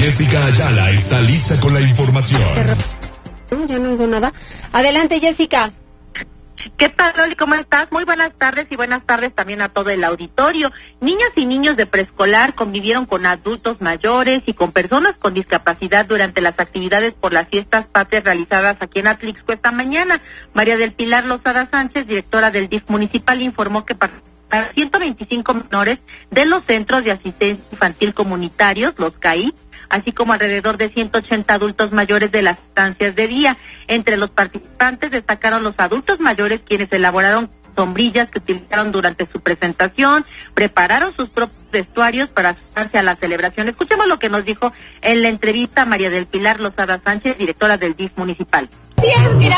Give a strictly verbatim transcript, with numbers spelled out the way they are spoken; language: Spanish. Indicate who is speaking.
Speaker 1: Jessica Ayala está lista con la información.
Speaker 2: Ya no oigo nada. Adelante, Jessica.
Speaker 3: ¿Qué tal, Loli? ¿Cómo estás? Muy buenas tardes y buenas tardes también a todo el auditorio. Niñas y niños de preescolar convivieron con adultos mayores y con personas con discapacidad durante las actividades por las fiestas patrias realizadas aquí en Atlixco esta mañana. María del Pilar Lozada Sánchez, directora del D I F municipal, informó que participaron ciento veinticinco menores de los centros de asistencia infantil comunitarios, los C A I, así como alrededor de ciento ochenta adultos mayores de las estancias de día. Entre los participantes destacaron los adultos mayores, quienes elaboraron sombrillas que utilizaron durante su presentación, prepararon sus propios vestuarios para asociarse a la celebración. Escuchemos lo que nos dijo en la entrevista María del Pilar Lozada Sánchez, directora del D I F municipal.
Speaker 4: Sí, es, mira.